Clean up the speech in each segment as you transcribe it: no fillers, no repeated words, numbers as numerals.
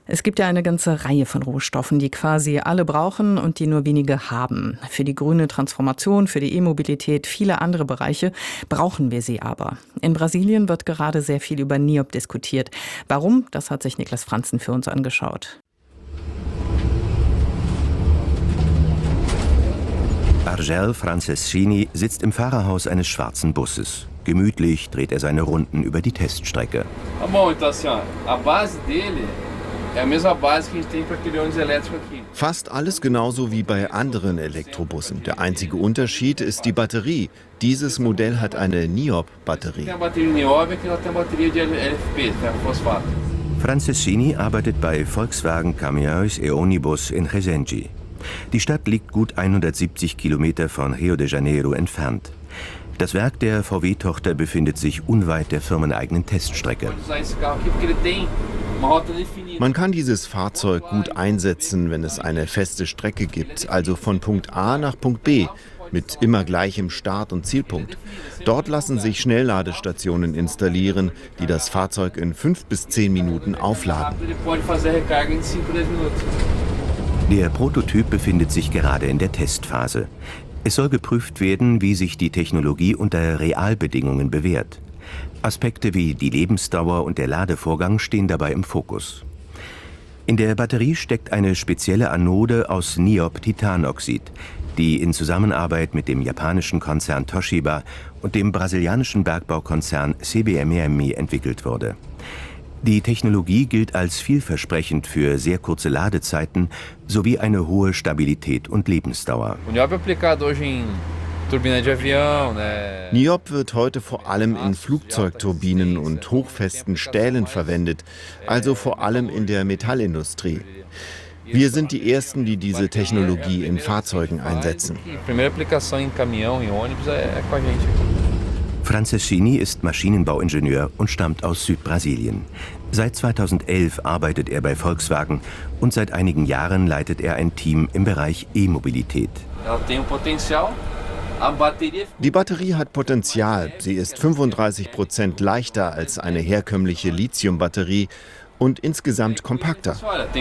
Es gibt ja eine ganze Reihe von Rohstoffen, die quasi alle brauchen und die nur wenige haben. Für die grüne Transformation, für die E-Mobilität, viele andere Bereiche brauchen wir sie aber. In Brasilien wird gerade sehr viel über Niob diskutiert. Warum? Das hat sich Niklas Franzen für uns angeschaut. Argel Franceschini sitzt im Fahrerhaus eines schwarzen Busses. Gemütlich dreht er seine Runden über die Teststrecke. Fast alles genauso wie bei anderen Elektrobussen. Der einzige Unterschied ist die Batterie. Dieses Modell hat eine Niob-Batterie. Franceschini arbeitet bei Volkswagen Caminhões e Ônibus in Resende. Die Stadt liegt gut 170 Kilometer von Rio de Janeiro entfernt. Das Werk der VW-Tochter befindet sich unweit der firmeneigenen Teststrecke. Man kann dieses Fahrzeug gut einsetzen, wenn es eine feste Strecke gibt, also von Punkt A nach Punkt B, mit immer gleichem Start- und Zielpunkt. Dort lassen sich Schnellladestationen installieren, die das Fahrzeug in 5 bis 10 Minuten aufladen. Der Prototyp befindet sich gerade in der Testphase. Es soll geprüft werden, wie sich die Technologie unter Realbedingungen bewährt. Aspekte wie die Lebensdauer und der Ladevorgang stehen dabei im Fokus. In der Batterie steckt eine spezielle Anode aus Niob-Titanoxid, die in Zusammenarbeit mit dem japanischen Konzern Toshiba und dem brasilianischen Bergbaukonzern CBMMI entwickelt wurde. Die Technologie gilt als vielversprechend für sehr kurze Ladezeiten sowie eine hohe Stabilität und Lebensdauer. Niob wird heute vor allem in Flugzeugturbinen und hochfesten Stählen verwendet, also vor allem in der Metallindustrie. Wir sind die Ersten, die diese Technologie in Fahrzeugen einsetzen. Franceschini ist Maschinenbauingenieur und stammt aus Südbrasilien. Seit 2011 arbeitet er bei Volkswagen und seit einigen Jahren leitet er ein Team im Bereich E-Mobilität. Die Batterie hat Potenzial. Sie ist 35% leichter als eine herkömmliche Lithiumbatterie und insgesamt kompakter.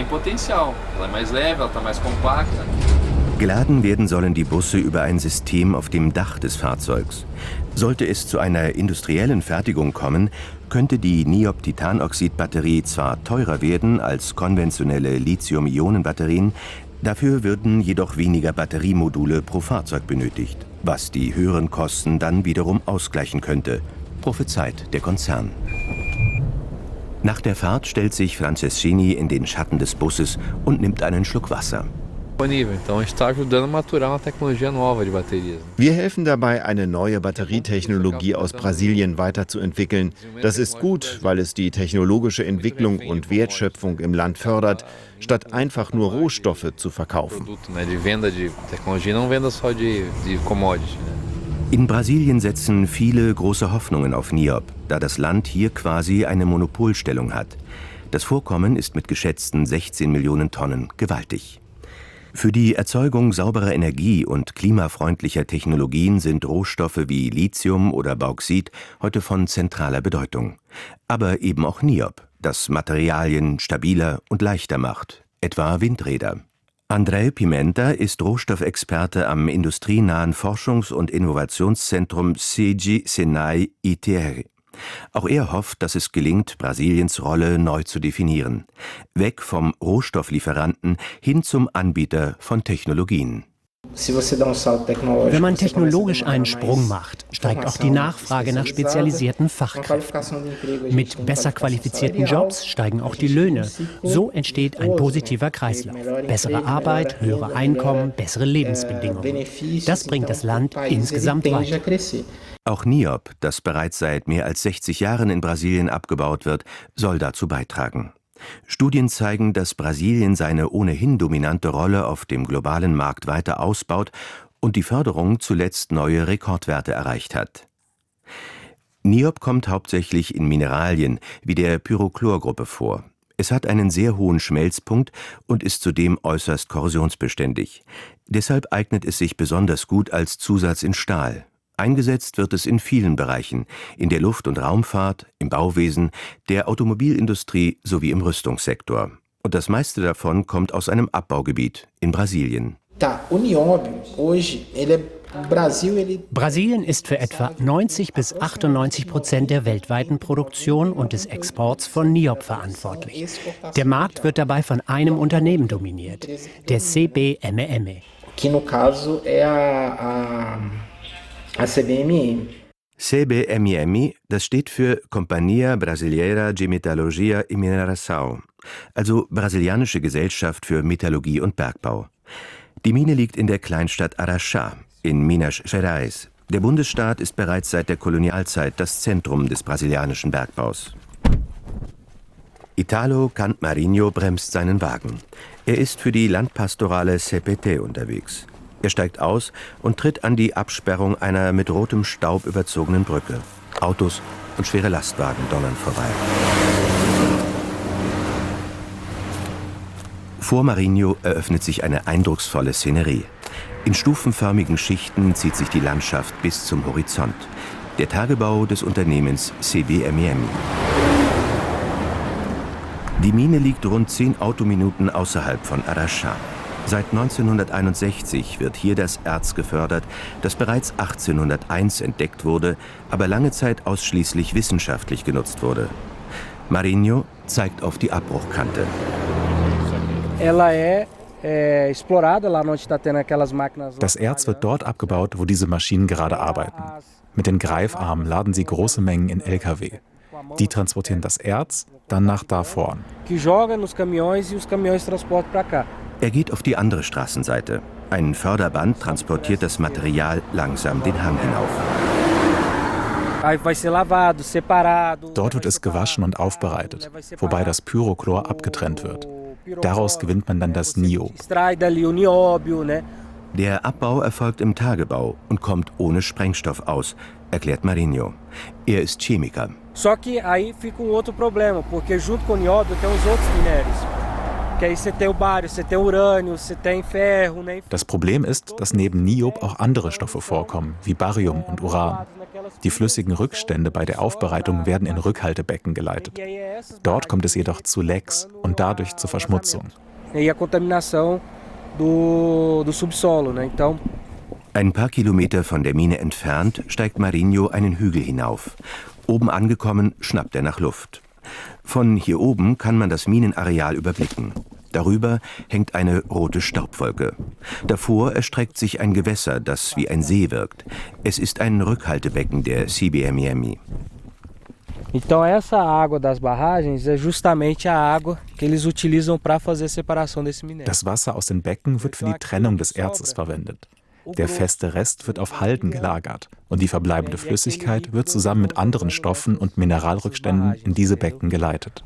Geladen werden sollen die Busse über ein System auf dem Dach des Fahrzeugs. Sollte es zu einer industriellen Fertigung kommen, könnte die Niob-Titanoxid-Batterie zwar teurer werden als konventionelle Lithium-Ionen-Batterien, dafür würden jedoch weniger Batteriemodule pro Fahrzeug benötigt, was die höheren Kosten dann wiederum ausgleichen könnte, prophezeit der Konzern. Nach der Fahrt stellt sich Franceschini in den Schatten des Busses und nimmt einen Schluck Wasser. Wir helfen dabei, eine neue Batterietechnologie aus Brasilien weiterzuentwickeln. Das ist gut, weil es die technologische Entwicklung und Wertschöpfung im Land fördert, statt einfach nur Rohstoffe zu verkaufen. In Brasilien setzen viele große Hoffnungen auf Niob, da das Land hier quasi eine Monopolstellung hat. Das Vorkommen ist mit geschätzten 16 Millionen Tonnen gewaltig. Für die Erzeugung sauberer Energie und klimafreundlicher Technologien sind Rohstoffe wie Lithium oder Bauxit heute von zentraler Bedeutung. Aber eben auch Niob, das Materialien stabiler und leichter macht, etwa Windräder. André Pimenta ist Rohstoffexperte am industrienahen Forschungs- und Innovationszentrum CG Senai ITR. Auch er hofft, dass es gelingt, Brasiliens Rolle neu zu definieren. Weg vom Rohstofflieferanten hin zum Anbieter von Technologien. Wenn man technologisch einen Sprung macht, steigt auch die Nachfrage nach spezialisierten Fachkräften. Mit besser qualifizierten Jobs steigen auch die Löhne. So entsteht ein positiver Kreislauf. Bessere Arbeit, höhere Einkommen, bessere Lebensbedingungen. Das bringt das Land insgesamt weiter. Auch Niob, das bereits seit mehr als 60 Jahren in Brasilien abgebaut wird, soll dazu beitragen. Studien zeigen, dass Brasilien seine ohnehin dominante Rolle auf dem globalen Markt weiter ausbaut und die Förderung zuletzt neue Rekordwerte erreicht hat. Niob kommt hauptsächlich in Mineralien wie der Pyrochlor-Gruppe vor. Es hat einen sehr hohen Schmelzpunkt und ist zudem äußerst korrosionsbeständig. Deshalb eignet es sich besonders gut als Zusatz in Stahl. Eingesetzt wird es in vielen Bereichen, in der Luft- und Raumfahrt, im Bauwesen, der Automobilindustrie sowie im Rüstungssektor. Und das meiste davon kommt aus einem Abbaugebiet in Brasilien. Brasilien ist für etwa 90-98% der weltweiten Produktion und des Exports von Niob verantwortlich. Der Markt wird dabei von einem Unternehmen dominiert, der CBME. CBME, das steht für Companhia Brasileira de Metalurgia e Mineração, also Brasilianische Gesellschaft für Metallurgie und Bergbau. Die Mine liegt in der Kleinstadt Araxá in Minas Gerais. Der Bundesstaat ist bereits seit der Kolonialzeit das Zentrum des brasilianischen Bergbaus. Italo Cantmarinho bremst seinen Wagen. Er ist für die Landpastorale CPT unterwegs. Er steigt aus und tritt an die Absperrung einer mit rotem Staub überzogenen Brücke. Autos und schwere Lastwagen donnern vorbei. Vor Marinho eröffnet sich eine eindrucksvolle Szenerie. In stufenförmigen Schichten zieht sich die Landschaft bis zum Horizont. Der Tagebau des Unternehmens CBME. Die Mine liegt rund 10 Autominuten außerhalb von Araxá. Seit 1961 wird hier das Erz gefördert, das bereits 1801 entdeckt wurde, aber lange Zeit ausschließlich wissenschaftlich genutzt wurde. Marinho zeigt auf die Abbruchkante. Das Erz wird dort abgebaut, wo diese Maschinen gerade arbeiten. Mit den Greifarmen laden sie große Mengen in Lkw. Die transportieren das Erz dann nach da vorn. Er geht auf die andere Straßenseite. Ein Förderband transportiert das Material langsam den Hang hinauf. Dort wird es gewaschen und aufbereitet, wobei das Pyrochlor abgetrennt wird. Daraus gewinnt man dann das Niob. Der Abbau erfolgt im Tagebau und kommt ohne Sprengstoff aus, erklärt Marinho. Er ist Chemiker. Das Problem ist, dass neben Niob auch andere Stoffe vorkommen, wie Barium und Uran. Die flüssigen Rückstände bei der Aufbereitung werden in Rückhaltebecken geleitet. Dort kommt es jedoch zu Lecks und dadurch zur Verschmutzung. Ein paar Kilometer von der Mine entfernt steigt Marinho einen Hügel hinauf. Oben angekommen, schnappt er nach Luft. Von hier oben kann man das Minenareal überblicken. Darüber hängt eine rote Staubwolke. Davor erstreckt sich ein Gewässer, das wie ein See wirkt. Es ist ein Rückhaltebecken der CBME. Das Wasser aus den Becken wird für die Trennung des Erzes verwendet. Der feste Rest wird auf Halden gelagert und die verbleibende Flüssigkeit wird zusammen mit anderen Stoffen und Mineralrückständen in diese Becken geleitet.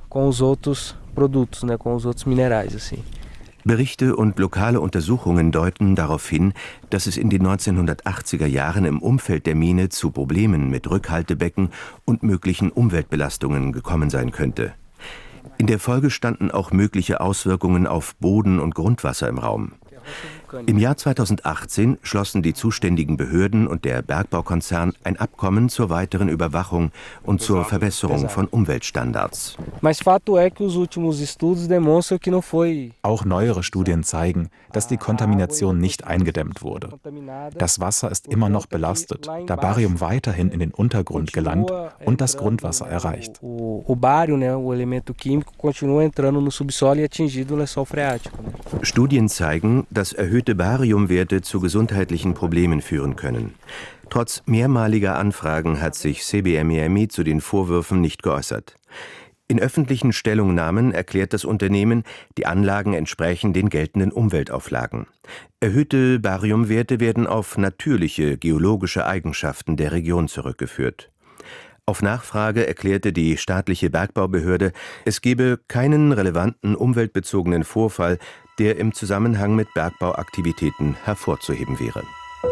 Berichte und lokale Untersuchungen deuten darauf hin, dass es in den 1980er Jahren im Umfeld der Mine zu Problemen mit Rückhaltebecken und möglichen Umweltbelastungen gekommen sein könnte. In der Folge standen auch mögliche Auswirkungen auf Boden und Grundwasser im Raum. Im Jahr 2018 schlossen die zuständigen Behörden und der Bergbaukonzern ein Abkommen zur weiteren Überwachung und zur Verbesserung von Umweltstandards. Auch neuere Studien zeigen, dass die Kontamination nicht eingedämmt wurde. Das Wasser ist immer noch belastet, da Barium weiterhin in den Untergrund gelangt und das Grundwasser erreicht. Studien zeigen, dass erhöhte Bariumwerte zu gesundheitlichen Problemen führen können. Trotz mehrmaliger Anfragen hat sich CBME zu den Vorwürfen nicht geäußert. In öffentlichen Stellungnahmen erklärt das Unternehmen, die Anlagen entsprechen den geltenden Umweltauflagen. Erhöhte Bariumwerte werden auf natürliche geologische Eigenschaften der Region zurückgeführt. Auf Nachfrage erklärte die staatliche Bergbaubehörde, es gebe keinen relevanten umweltbezogenen Vorfall, der im Zusammenhang mit Bergbauaktivitäten hervorzuheben wäre.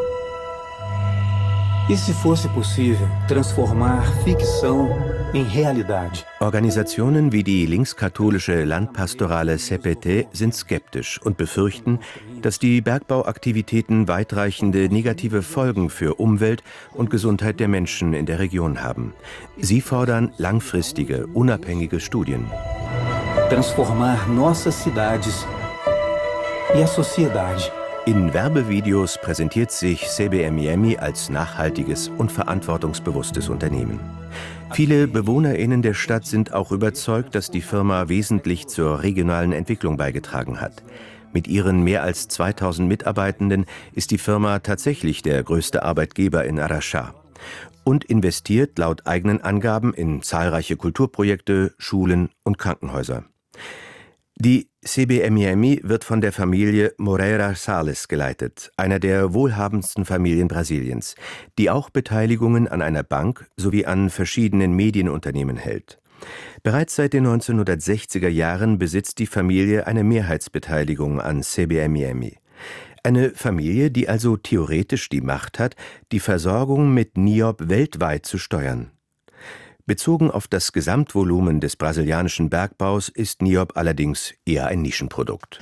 Organisationen wie die linkskatholische Landpastorale CPT sind skeptisch und befürchten, dass die Bergbauaktivitäten weitreichende negative Folgen für Umwelt und Gesundheit der Menschen in der Region haben. Sie fordern langfristige, unabhängige Studien. transformar nossas cidades e a sociedade. In Werbevideos präsentiert sich CBM als nachhaltiges und verantwortungsbewusstes Unternehmen. Viele BewohnerInnen der Stadt sind auch überzeugt, dass die Firma wesentlich zur regionalen Entwicklung beigetragen hat. Mit ihren mehr als 2000 Mitarbeitenden ist die Firma tatsächlich der größte Arbeitgeber in Araxá und investiert laut eigenen Angaben in zahlreiche Kulturprojekte, Schulen und Krankenhäuser. Die CBM wird von der Familie Moreira Salles geleitet, einer der wohlhabendsten Familien Brasiliens, die auch Beteiligungen an einer Bank sowie an verschiedenen Medienunternehmen hält. Bereits seit den 1960er Jahren besitzt die Familie eine Mehrheitsbeteiligung an CBM. Eine Familie, die also theoretisch die Macht hat, die Versorgung mit Niob weltweit zu steuern. Bezogen auf das Gesamtvolumen des brasilianischen Bergbaus ist Niob allerdings eher ein Nischenprodukt.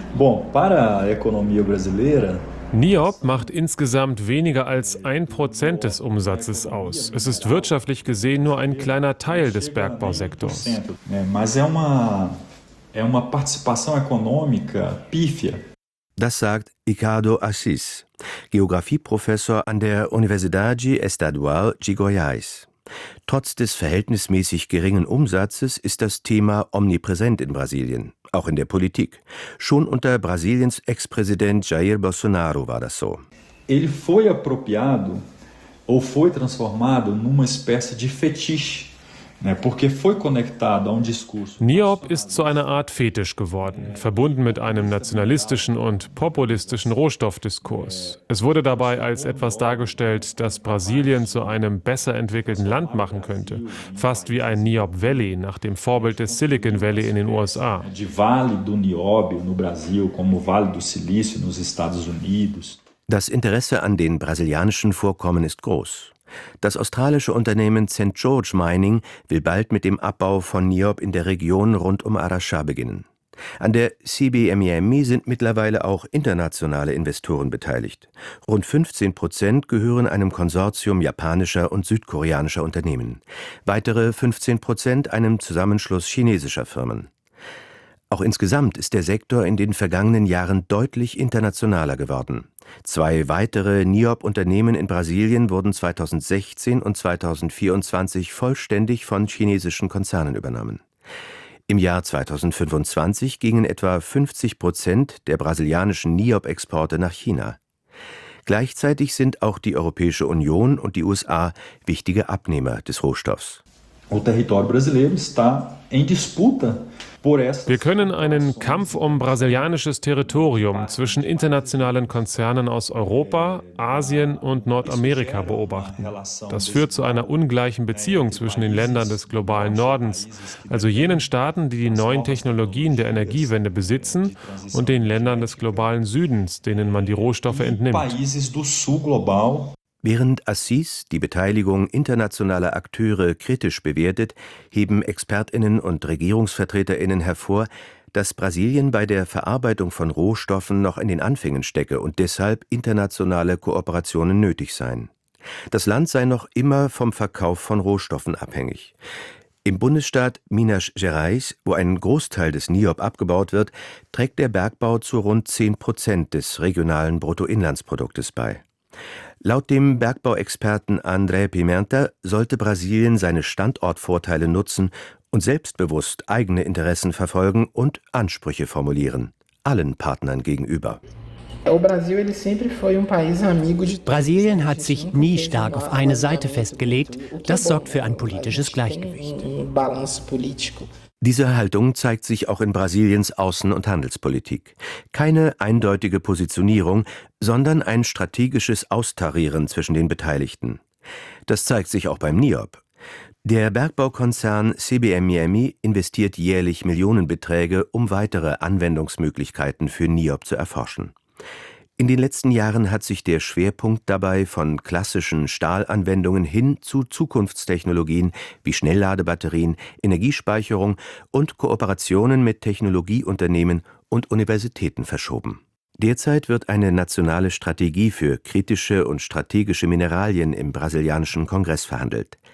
Niob macht insgesamt weniger als 1% des Umsatzes aus. Es ist wirtschaftlich gesehen nur ein kleiner Teil des Bergbausektors. Das sagt Ricardo Assis, Geografieprofessor an der Universidade Estadual de Goiás. Trotz des verhältnismäßig geringen Umsatzes ist das Thema omnipräsent in Brasilien, auch in der Politik. Schon unter Brasiliens Ex-Präsident Jair Bolsonaro war das so. Ele foi apropriado ou foi transformado numa espécie de fetiche. Niob ist zu einer Art Fetisch geworden, verbunden mit einem nationalistischen und populistischen Rohstoffdiskurs. Es wurde dabei als etwas dargestellt, das Brasilien zu einem besser entwickelten Land machen könnte, fast wie ein Niob Valley nach dem Vorbild des Silicon Valley in den USA. Das Interesse an den brasilianischen Vorkommen ist groß. Das australische Unternehmen St. George Mining will bald mit dem Abbau von Niob in der Region rund um Araxá beginnen. An der CBM sind mittlerweile auch internationale Investoren beteiligt. Rund 15% gehören einem Konsortium japanischer und südkoreanischer Unternehmen. Weitere 15% einem Zusammenschluss chinesischer Firmen. Auch insgesamt ist der Sektor in den vergangenen Jahren deutlich internationaler geworden. 2 weitere Niob-Unternehmen in Brasilien wurden 2016 und 2024 vollständig von chinesischen Konzernen übernommen. Im Jahr 2025 gingen etwa 50% der brasilianischen Niob-Exporte nach China. Gleichzeitig sind auch die Europäische Union und die USA wichtige Abnehmer des Rohstoffs. O território brasileiro está em disputa. Wir können einen Kampf um brasilianisches Territorium zwischen internationalen Konzernen aus Europa, Asien und Nordamerika beobachten. Das führt zu einer ungleichen Beziehung zwischen den Ländern des globalen Nordens, also jenen Staaten, die die neuen Technologien der Energiewende besitzen, und den Ländern des globalen Südens, denen man die Rohstoffe entnimmt. Während Assis die Beteiligung internationaler Akteure kritisch bewertet, heben ExpertInnen und RegierungsvertreterInnen hervor, dass Brasilien bei der Verarbeitung von Rohstoffen noch in den Anfängen stecke und deshalb internationale Kooperationen nötig seien. Das Land sei noch immer vom Verkauf von Rohstoffen abhängig. Im Bundesstaat Minas Gerais, wo ein Großteil des Niob abgebaut wird, trägt der Bergbau zu rund 10% des regionalen Bruttoinlandsproduktes bei. Laut dem Bergbauexperten André Pimenta sollte Brasilien seine Standortvorteile nutzen und selbstbewusst eigene Interessen verfolgen und Ansprüche formulieren, allen Partnern gegenüber. Brasilien hat sich nie stark auf eine Seite festgelegt. Das sorgt für ein politisches Gleichgewicht. Diese Haltung zeigt sich auch in Brasiliens Außen- und Handelspolitik. Keine eindeutige Positionierung, sondern ein strategisches Austarieren zwischen den Beteiligten. Das zeigt sich auch beim Niob. Der Bergbaukonzern CBM investiert jährlich Millionenbeträge, um weitere Anwendungsmöglichkeiten für Niob zu erforschen. In den letzten Jahren hat sich der Schwerpunkt dabei von klassischen Stahlanwendungen hin zu Zukunftstechnologien wie Schnellladebatterien, Energiespeicherung und Kooperationen mit Technologieunternehmen und Universitäten verschoben. Derzeit wird eine nationale Strategie für kritische und strategische Mineralien im brasilianischen Kongress verhandelt.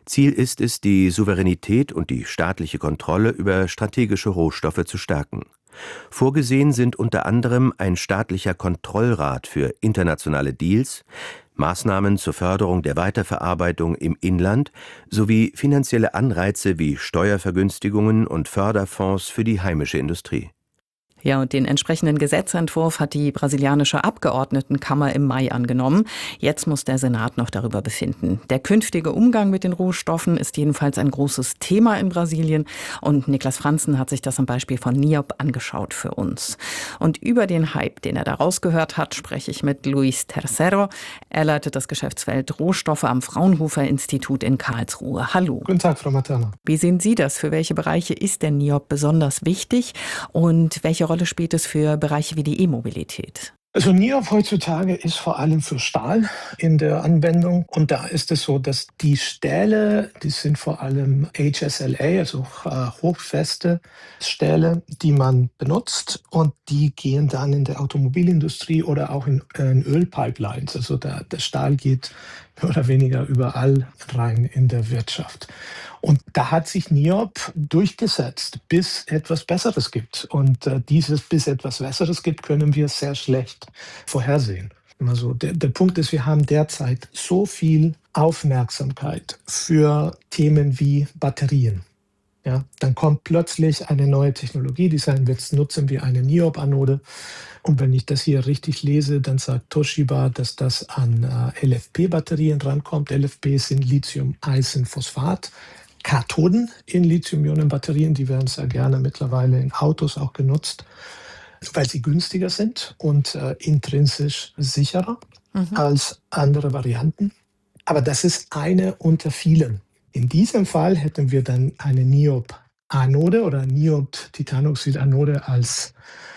Ziel ist es, die Souveränität und die staatliche Kontrolle über strategische Rohstoffe zu stärken. Vorgesehen sind unter anderem ein staatlicher Kontrollrat für internationale Deals, Maßnahmen zur Förderung der Weiterverarbeitung im Inland sowie finanzielle Anreize wie Steuervergünstigungen und Förderfonds für die heimische Industrie. Ja, und den entsprechenden Gesetzentwurf hat die brasilianische Abgeordnetenkammer im Mai angenommen. Jetzt muss der Senat noch darüber befinden. Der künftige Umgang mit den Rohstoffen ist jedenfalls ein großes Thema in Brasilien. Und Niklas Franzen hat sich das am Beispiel von Niob angeschaut für uns. Und über den Hype, den er da rausgehört hat, spreche ich mit Luis Tercero. Er leitet das Geschäftsfeld Rohstoffe am Fraunhofer-Institut in Karlsruhe. Hallo. Guten Tag, Frau Materna. Wie sehen Sie das? Für welche Bereiche ist der Niob besonders wichtig? Und welche Rolle spielt es für Bereiche wie die E-Mobilität? Also Niob heutzutage ist vor allem für Stahl in der Anwendung. Und da ist es so, dass die Stähle, die sind vor allem HSLA, also hochfeste Stähle, die man benutzt. Und die gehen dann in der Automobilindustrie oder auch in Ölpipelines. Also der Stahl geht mehr oder weniger überall rein in der Wirtschaft. Und da hat sich Niob durchgesetzt, bis etwas Besseres gibt. Und dieses bis etwas Besseres gibt, können wir sehr schlecht vorhersehen. Also der Punkt ist, wir haben derzeit so viel Aufmerksamkeit für Themen wie Batterien. Ja, dann kommt plötzlich eine neue Technologie, die sagen wird, nutzen wir eine Niob-Anode. Und wenn ich das hier richtig lese, dann sagt Toshiba, dass das an LFP-Batterien rankommt. LFP sind Lithium-Eisenphosphat. Kathoden in Lithium-Ionen-Batterien, die werden sehr gerne mittlerweile in Autos auch genutzt, weil sie günstiger sind und intrinsisch sicherer als andere Varianten. Aber das ist eine unter vielen. In diesem Fall hätten wir dann eine Niob-Anode oder Niob-Titanoxid-Anode als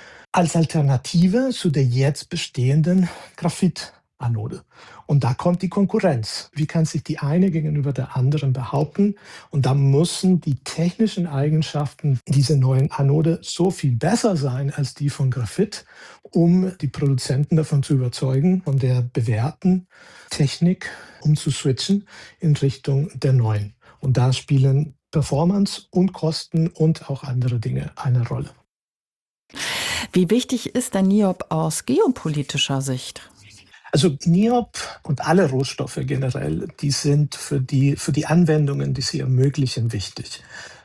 Alternative zu der jetzt bestehenden Graphit-Anode. Und da kommt die Konkurrenz. Wie kann sich die eine gegenüber der anderen behaupten? Und da müssen die technischen Eigenschaften dieser neuen Anode so viel besser sein als die von Graphit, um die Produzenten davon zu überzeugen, von der bewährten Technik umzuswitchen in Richtung der neuen. Und da spielen Performance und Kosten und auch andere Dinge eine Rolle. Wie wichtig ist der Niob aus geopolitischer Sicht? Also Niob und alle Rohstoffe generell, die sind für die Anwendungen, die sie ermöglichen, wichtig.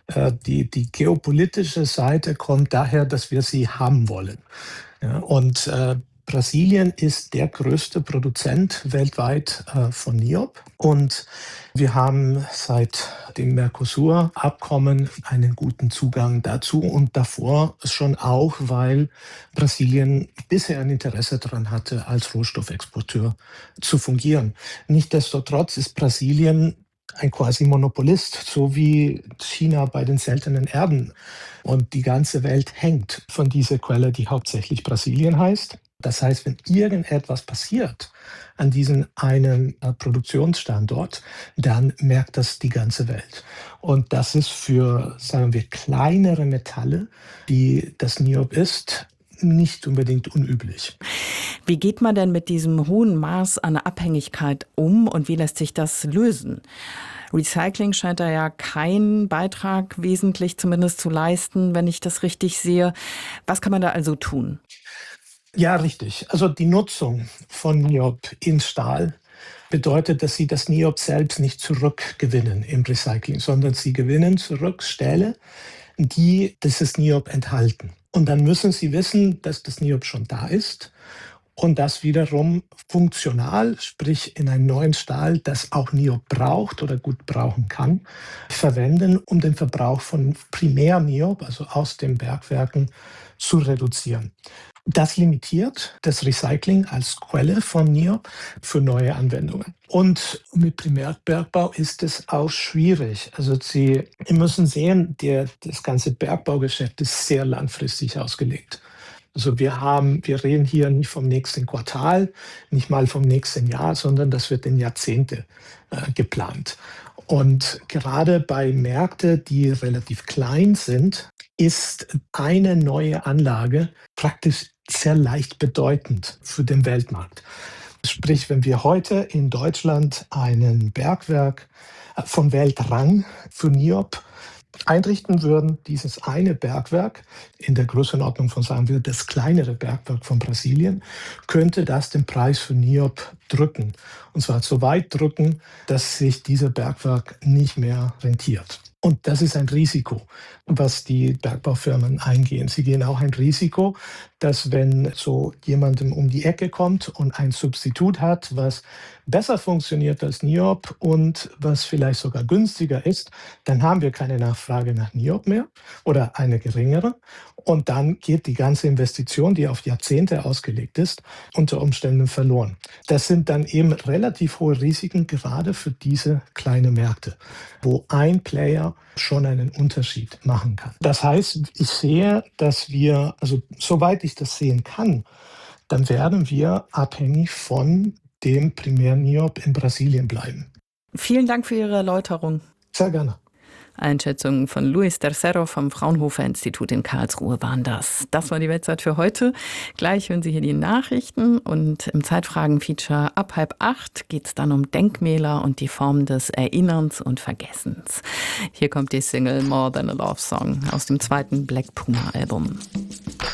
Die geopolitische Seite kommt daher, dass wir sie haben wollen. Ja, und Brasilien ist der größte Produzent weltweit von Niob. Und wir haben seit dem Mercosur-Abkommen einen guten Zugang dazu und davor schon auch, weil Brasilien bisher ein Interesse daran hatte, als Rohstoffexporteur zu fungieren. Nichtsdestotrotz ist Brasilien ein Quasi-Monopolist, so wie China bei den seltenen Erden. Und die ganze Welt hängt von dieser Quelle, die hauptsächlich Brasilien heißt. Das heißt, wenn irgendetwas passiert an diesem einen Produktionsstandort, dann merkt das die ganze Welt. Und das ist für, sagen wir, kleinere Metalle, die das Niob ist, nicht unbedingt unüblich. Wie geht man denn mit diesem hohen Maß an Abhängigkeit um und wie lässt sich das lösen? Recycling scheint da ja keinen Beitrag wesentlich zumindest zu leisten, wenn ich das richtig sehe. Was kann man da also tun? Ja, richtig. Also die Nutzung von Niob in Stahl bedeutet, dass Sie das Niob selbst nicht zurückgewinnen im Recycling, sondern Sie gewinnen zurück Stähle, die dieses Niob enthalten. Und dann müssen Sie wissen, dass das Niob schon da ist und das wiederum funktional, sprich in einem neuen Stahl, das auch Niob braucht oder gut brauchen kann, verwenden, um den Verbrauch von Primär-Niob, also aus den Bergwerken, zu reduzieren. Das limitiert das Recycling als Quelle von Niob für neue Anwendungen. Und mit Primärbergbau ist es auch schwierig. Also Sie müssen sehen, das ganze Bergbaugeschäft ist sehr langfristig ausgelegt. Also wir reden hier nicht vom nächsten Quartal, nicht mal vom nächsten Jahr, sondern das wird in Jahrzehnte geplant. Und gerade bei Märkten, die relativ klein sind, ist eine neue Anlage praktisch sehr leicht bedeutend für den Weltmarkt. Sprich, wenn wir heute in Deutschland ein Bergwerk von Weltrang für Niob einrichten würden, dieses eine Bergwerk in der Größenordnung von, sagen wir, das kleinere Bergwerk von Brasilien, könnte das den Preis für Niob drücken. Und zwar so weit drücken, dass sich dieser Bergwerk nicht mehr rentiert. Und das ist ein Risiko, was die Bergbaufirmen eingehen. Sie gehen auch ein Risiko, dass wenn so jemandem um die Ecke kommt und ein Substitut hat, was besser funktioniert als Niob und was vielleicht sogar günstiger ist, dann haben wir keine Nachfrage nach Niob mehr oder eine geringere. Und dann geht die ganze Investition, die auf Jahrzehnte ausgelegt ist, unter Umständen verloren. Das sind dann eben relativ hohe Risiken, gerade für diese kleinen Märkte, wo ein Player schon einen Unterschied machen kann. Das heißt, ich sehe, dass wir, also soweit ich das sehen kann, dann werden wir abhängig von dem Primär-Niob in Brasilien bleiben. Vielen Dank für Ihre Erläuterung. Sehr gerne. Einschätzungen von Luis Tercero vom Fraunhofer Institut in Karlsruhe waren das. Das war die Weltzeit für heute. Gleich hören Sie hier die Nachrichten und im Zeitfragen-Feature ab 7:30 geht es dann um Denkmäler und die Form des Erinnerns und Vergessens. Hier kommt die Single More Than a Love Song aus dem zweiten Black Puma Album.